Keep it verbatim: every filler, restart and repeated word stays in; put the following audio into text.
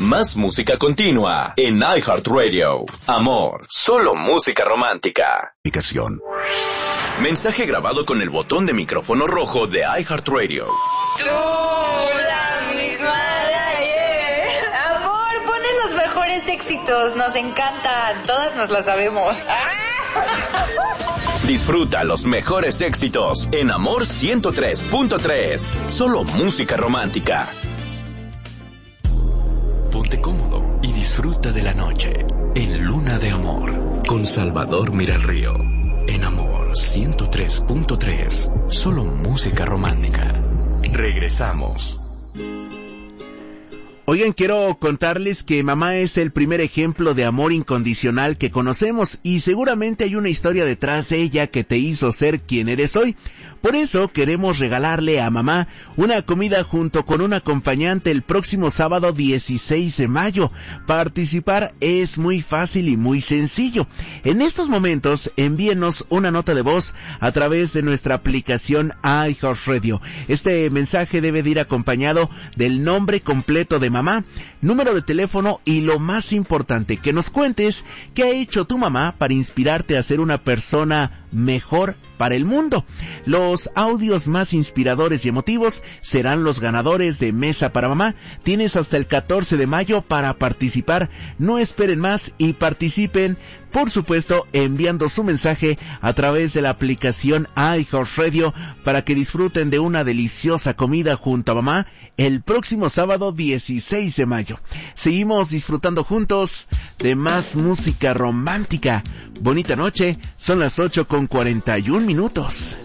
Más música continua en iHeartRadio. Amor, solo música romántica. Aplicación. Mensaje grabado con el botón de micrófono rojo de iHeartRadio. Tú, la misma de ayer. Amor, ponen los mejores éxitos. Nos encantan. Todas nos las sabemos. Disfruta los mejores éxitos en Amor ciento tres punto tres. Solo música romántica. Ponte cómodo y disfruta de la noche en Luna de Amor con Salvador Miralrío. En Amor ciento tres punto tres. Solo música romántica. Regresamos. Oigan, quiero contarles que mamá es el primer ejemplo de amor incondicional que conocemos y seguramente hay una historia detrás de ella que te hizo ser quien eres hoy. Por eso queremos regalarle a mamá una comida junto con un acompañante el próximo sábado dieciséis de mayo. Participar es muy fácil y muy sencillo. En estos momentos envíenos una nota de voz a través de nuestra aplicación iHeartRadio. Este mensaje debe de ir acompañado del nombre completo de mamá, número de teléfono y lo más importante, que nos cuentes qué ha hecho tu mamá para inspirarte a ser una persona mejor para el mundo. Los audios más inspiradores y emotivos serán los ganadores de Mesa para Mamá. Tienes hasta el catorce de mayo para participar. No esperen más y participen, por supuesto, enviando su mensaje a través de la aplicación iHeartRadio para que disfruten de una deliciosa comida junto a mamá el próximo sábado dieciséis de mayo. Seguimos disfrutando juntos de más música romántica. Bonita noche, son las ocho con cuarenta y un minutos.